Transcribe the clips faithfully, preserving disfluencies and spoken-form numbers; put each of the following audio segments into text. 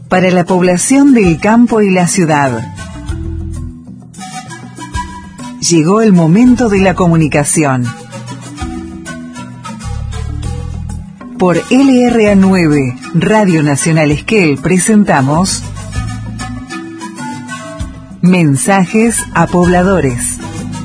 para la población del campo y la ciudad. Llegó el momento de la comunicación. Por L R A nueve, Radio Nacional Esquel, presentamos Mensajes a Pobladores.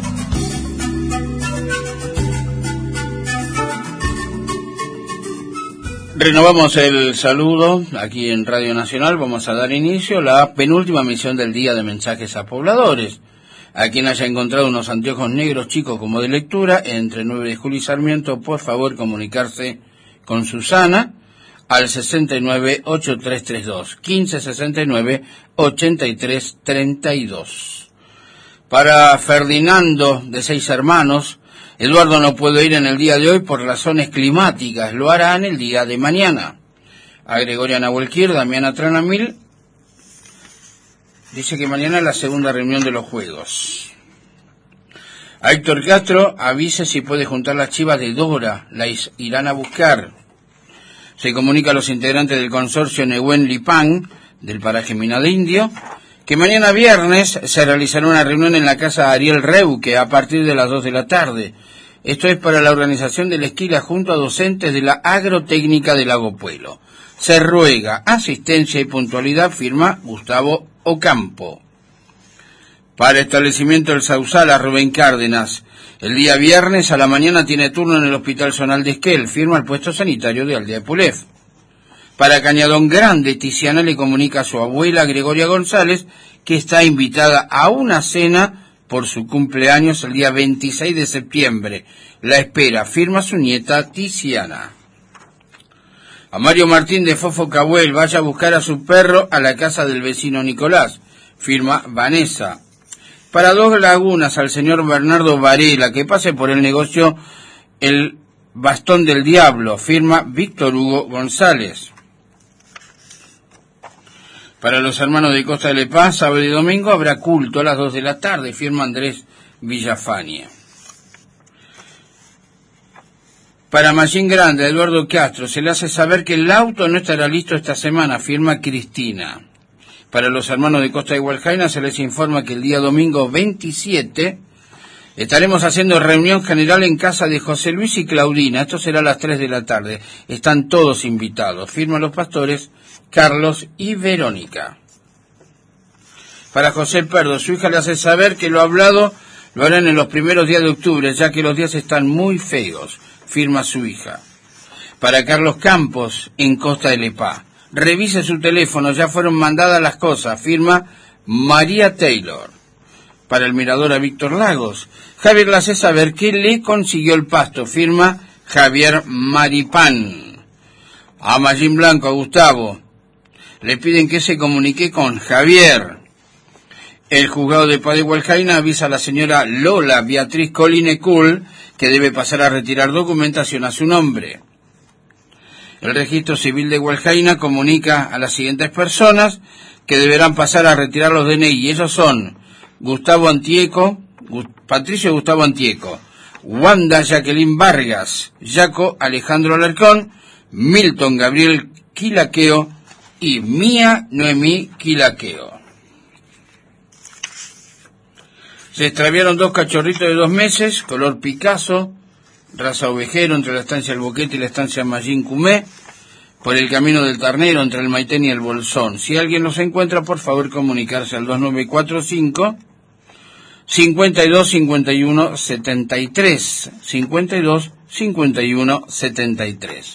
Renovamos el saludo aquí en Radio Nacional. Vamos a dar inicio a la penúltima misión del día de Mensajes a Pobladores. A quien haya encontrado unos anteojos negros chicos como de lectura, entre nueve de julio y Sarmiento, por favor comunicarse con Susana al sesenta y nueve, ochenta y tres treinta y dos, quince sesenta y nueve, ochenta y tres treinta y dos. Para Ferdinando, de Seis Hermanos, Eduardo no puede ir en el día de hoy por razones climáticas, lo hará en el día de mañana. A Gregoria Nahuelquier, Damiana Tranamil, dice que mañana es la segunda reunión de los juegos. A Héctor Castro, avise si puede juntar las chivas de Dora, las irán a buscar. Se comunica a los integrantes del consorcio Nehuen Lipán, del paraje Mina de Indio, que mañana viernes se realizará una reunión en la casa Ariel Reuque a partir de las dos de la tarde. Esto es para la organización de la esquila junto a docentes de la agrotécnica de Lago Puelo. Se ruega asistencia y puntualidad, firma Gustavo Ocampo. Para establecimiento del Sausal, a Rubén Cárdenas, el día viernes a la mañana tiene turno en el Hospital Zonal de Esquel, firma el puesto sanitario de Aldea de Pulef. Para Cañadón Grande, Tiziana le comunica a su abuela Gregoria González que está invitada a una cena por su cumpleaños el día veintiséis de septiembre. La espera, firma su nieta Tiziana. A Mario Martín de Fofo Cahuel, vaya a buscar a su perro a la casa del vecino Nicolás, firma Vanessa. Para Dos Lagunas, al señor Bernardo Varela, que pase por el negocio El Bastón del Diablo, firma Víctor Hugo González. Para los hermanos de Costa de Le Paz, sábado y domingo habrá culto a las dos de la tarde, firma Andrés Villafañe. Para Mallín Grande, Eduardo Castro, se le hace saber que el auto no estará listo esta semana, firma Cristina. Para los hermanos de Costa de Hualjaina se les informa que el día domingo veintisiete estaremos haciendo reunión general en casa de José Luis y Claudina. Esto será a las tres de la tarde. Están todos invitados. Firman los pastores Carlos y Verónica. Para José Perdo, su hija le hace saber que lo hablado lo harán en los primeros días de octubre, ya que los días están muy feos. Firma su hija. Para Carlos Campos, en Costa de Lepá, revise su teléfono, ya fueron mandadas las cosas, firma María Taylor. Para el mirador a Víctor Lagos, Javier le hace saber que le consiguió el pasto, firma Javier Maripán. A Mallín Blanco, a Gustavo, le piden que se comunique con Javier. El juzgado de Paz de Hualjaina avisa a la señora Lola Beatriz Colinecul que debe pasar a retirar documentación a su nombre. El registro civil de Hualjaina comunica a las siguientes personas que deberán pasar a retirar los D N I. Ellos son Gustavo Antieco, Patricio Gustavo Antieco, Wanda Jacqueline Vargas, Jaco Alejandro Alarcón, Milton Gabriel Quilaqueo y Mía Noemí Quilaqueo. Se extraviaron dos cachorritos de dos meses, color Picasso, raza ovejero, entre la estancia El Boquete y la estancia Mallín Cumé, por el camino del Tarnero, entre el Maitén y el Bolsón. Si alguien los encuentra, por favor comunicarse al dos nueve cuatro cinco, cincuenta y dos cincuenta y uno setenta y tres, cincuenta y dos cincuenta y uno setenta y tres.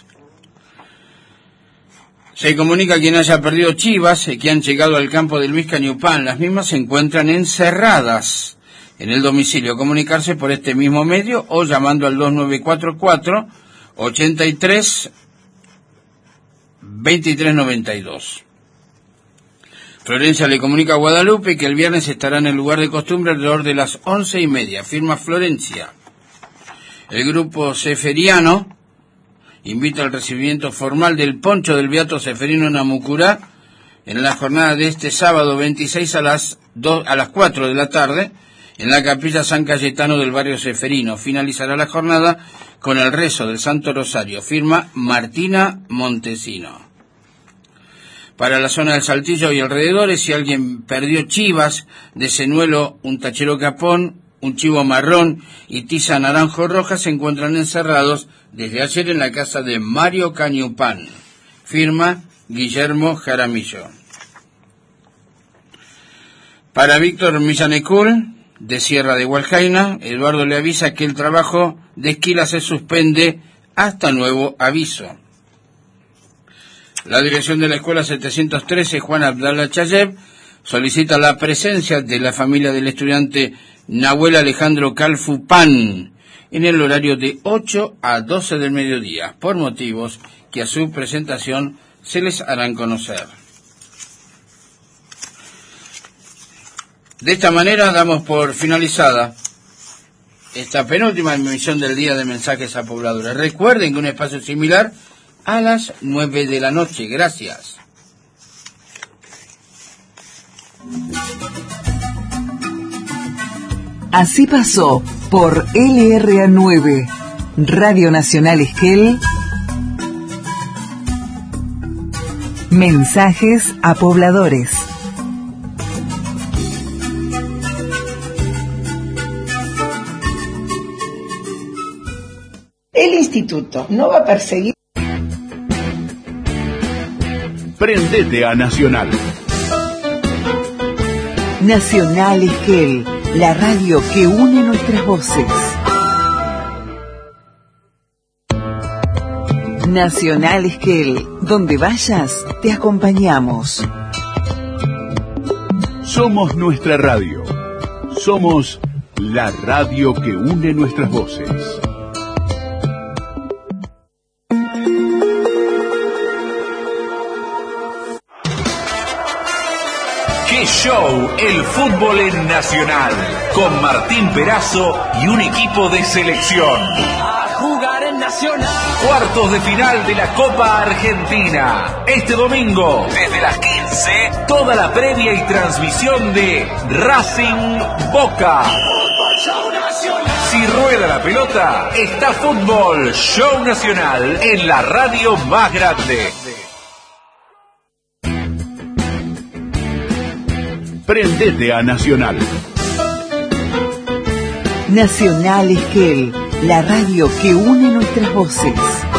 Se comunica a quien haya perdido chivas que han llegado al campo de Luis Cañupán. Las mismas se encuentran encerradas en el domicilio. Comunicarse por este mismo medio o llamando al dos nueve cuatro cuatro, ochenta y tres, veintitrés noventa y dos. Florencia le comunica a Guadalupe que el viernes estará en el lugar de costumbre alrededor de las once y media. Firma Florencia. El grupo Ceferiano invita al recibimiento formal del poncho del Beato Ceferino en Amucurá en la jornada de este sábado veintiséis a las dos, a las cuatro de la tarde en la capilla San Cayetano del barrio Ceferino. Finalizará la jornada con el rezo del Santo Rosario. Firma Martina Montesino. para la zona del Saltillo y alrededores. Si alguien perdió chivas de señuelo, un tachero capón, un chivo marrón y tiza naranjo roja, se encuentran encerrados desde ayer en la casa de Mario Cañupán. Firma Guillermo Jaramillo. Para Víctor Millanecul, de Sierra de Hualjaina, Eduardo le avisa que el trabajo de esquila se suspende hasta nuevo aviso. La dirección de la escuela setecientos trece, Juan Abdallah Chayev, solicita la presencia de la familia del estudiante Nahuel Alejandro Calfupán en el horario de ocho a doce del mediodía, por motivos que a su presentación se les harán conocer. De esta manera damos por finalizada esta penúltima emisión del día de Mensajes a Pobladores. Recuerden que un espacio similar a las nueve de la noche. Gracias. Así pasó por L R A nueve, Radio Nacional Esquel, Mensajes a Pobladores. El instituto no va a perseguir. Prendete a Nacional. Nacional Esquel, la radio que une nuestras voces. Nacional Esquel, donde vayas, te acompañamos. Somos nuestra radio. Somos la radio que une nuestras voces. ¡Qué show! El fútbol en Nacional, con Martín Perazo y un equipo de selección. A jugar en Nacional. Cuartos de final de la Copa Argentina. Este domingo, desde las quince, toda la previa y transmisión de Racing Boca. Fútbol Show Nacional. Si rueda la pelota, está Fútbol Show Nacional en la radio más grande. Prendete a Nacional. Nacional Esquel, la radio que une nuestras voces.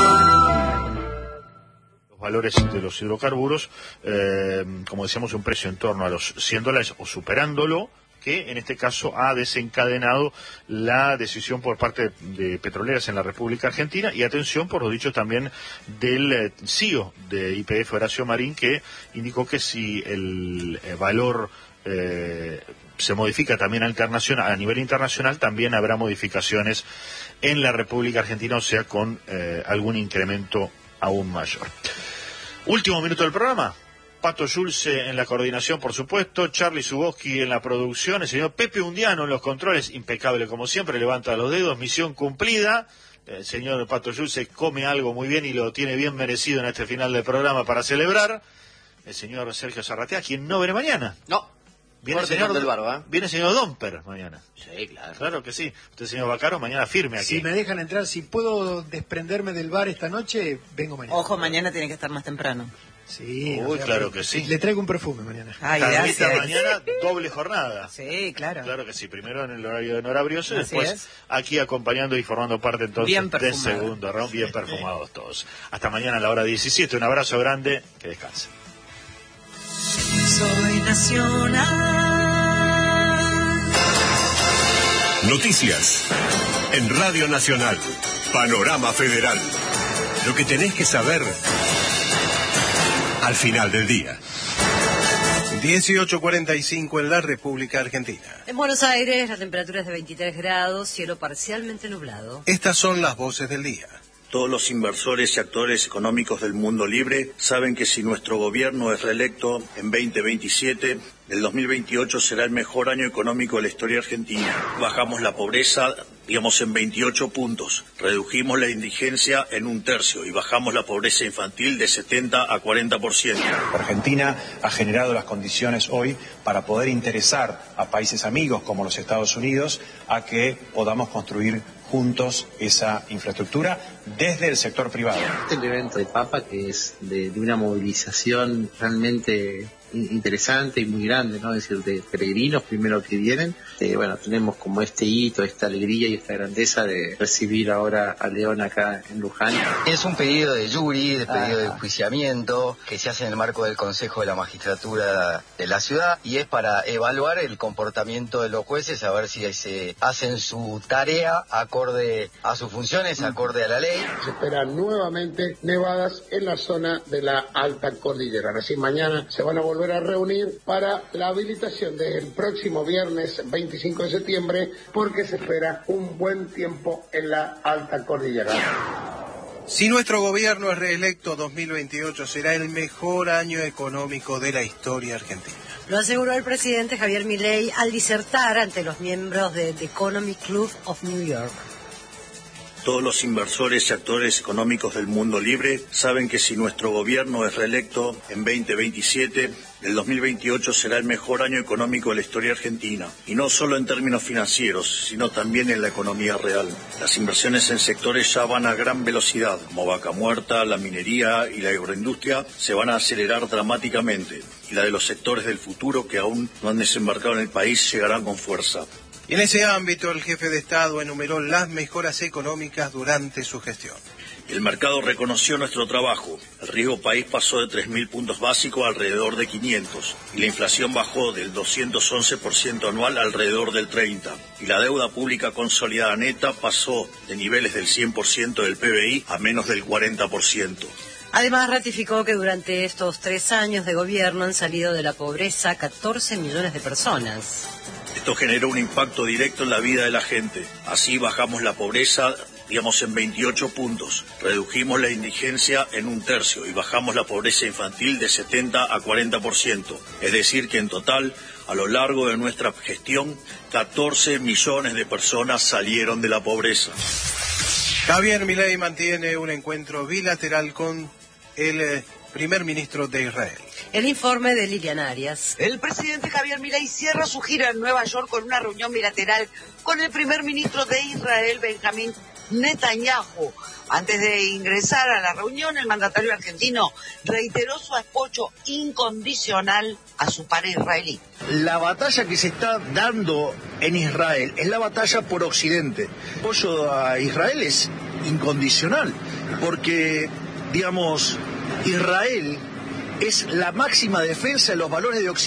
Los valores de los hidrocarburos, eh, como decíamos, un precio en torno a los cien dólares o superándolo, que en este caso ha desencadenado la decisión por parte de petroleras en la República Argentina, y atención por los dichos también del eh, C E O de Y P F, Horacio Marín, que indicó que si el eh, valor eh, se modifica también a, internacional, a nivel internacional, también habrá modificaciones en la República Argentina, o sea, con eh, algún incremento aún mayor. Último minuto del programa. Pato Schulze en la coordinación, por supuesto, Charlie Zuboski en la producción, el señor Pepe Undiano en los controles, impecable como siempre, levanta los dedos, misión cumplida. El señor Pato Schulze come algo muy bien y lo tiene bien merecido en este final del programa para celebrar. El señor Sergio Zarratea, quien no viene mañana. No. Viene el señor, del barba, ¿eh? Viene el señor Domper mañana. Sí, claro. Claro que sí. Usted, señor Bacaro, mañana firme aquí. Si me dejan entrar, si puedo desprenderme del bar esta noche, vengo mañana. Ojo, mañana tiene que estar más temprano. Sí. Uy, o sea, claro que sí. Le traigo un perfume mañana. Ay, Carlita, gracias. mañana doble jornada. Sí, claro. Claro que sí. Primero en el horario de Nora Brioso y Así después es. aquí acompañando y formando parte entonces Bien del perfumado. segundo round. Bien perfumados todos. Hasta mañana a la hora diecisiete. Un abrazo grande. Que descanse. Soy Nacional. Noticias en Radio Nacional. Panorama Federal. Lo que tenés que saber al final del día. dieciocho cuarenta y cinco en la República Argentina. En Buenos Aires la temperatura es de veintitrés grados, cielo parcialmente nublado. Estas son las voces del día. Todos los inversores y actores económicos del mundo libre saben que si nuestro gobierno es reelecto en veinte veintisiete, el dos mil veintiocho será el mejor año económico de la historia argentina. Bajamos la pobreza, digamos, en veintiocho puntos. Redujimos la indigencia en un tercio y bajamos la pobreza infantil de setenta a cuarenta por ciento. Argentina ha generado las condiciones hoy para poder interesar a países amigos como los Estados Unidos a que podamos construir juntos esa infraestructura desde el sector privado. El evento de Papa, que es de, de una movilización realmente interesante y muy grande, ¿no? Es decir, de peregrinos primero que vienen. Eh, bueno, tenemos como este hito, esta alegría y esta grandeza de recibir ahora a León acá en Luján. Es un pedido de jury, de pedido ah. de enjuiciamiento, que se hace en el marco del Consejo de la Magistratura de la ciudad, y es para evaluar el comportamiento de los jueces, a ver si se hacen su tarea acorde a sus funciones, acorde a la ley. Se esperan nuevamente nevadas en la zona de la alta cordillera. Así mañana se van a volver a reunir para la habilitación del próximo viernes veinticinco de septiembre, porque se espera un buen tiempo en la alta cordillera. Si nuestro gobierno es reelecto, dos mil veintiocho será el mejor año económico de la historia argentina. Lo aseguró el presidente Javier Milei al disertar ante los miembros de The Economic Club of New York. Todos los inversores y actores económicos del mundo libre saben que si nuestro gobierno es reelecto en veinte veintisiete, el dos mil veintiocho será el mejor año económico de la historia argentina. Y no solo en términos financieros, sino también en la economía real. Las inversiones en sectores ya van a gran velocidad, como Vaca Muerta, la minería y la agroindustria, se van a acelerar dramáticamente. Y la de los sectores del futuro que aún no han desembarcado en el país llegarán con fuerza. Y en ese ámbito, el jefe de Estado enumeró las mejoras económicas durante su gestión. El mercado reconoció nuestro trabajo. El riesgo país pasó de tres mil puntos básicos a alrededor de quinientos. Y la inflación bajó del doscientos once por ciento anual a alrededor del treinta por ciento. Y la deuda pública consolidada neta pasó de niveles del cien por ciento del P B I a menos del cuarenta por ciento. Además, ratificó que durante estos tres años de gobierno han salido de la pobreza catorce millones de personas. Esto generó un impacto directo en la vida de la gente. Así bajamos la pobreza, digamos, en veintiocho puntos. Redujimos la indigencia en un tercio y bajamos la pobreza infantil de setenta a cuarenta por ciento. Es decir, que en total, a lo largo de nuestra gestión, catorce millones de personas salieron de la pobreza. Javier Milei mantiene un encuentro bilateral con el eh, primer ministro de Israel. El informe de Lilian Arias. El presidente Javier Milei cierra su gira en Nueva York con una reunión bilateral con el primer ministro de Israel, Benjamín Netanyahu. Antes de ingresar a la reunión, el mandatario argentino reiteró su apoyo incondicional a su par israelí. La batalla que se está dando en Israel es la batalla por Occidente. El apoyo a Israel es incondicional, porque, digamos, Israel es la máxima defensa de los valores de Occidente.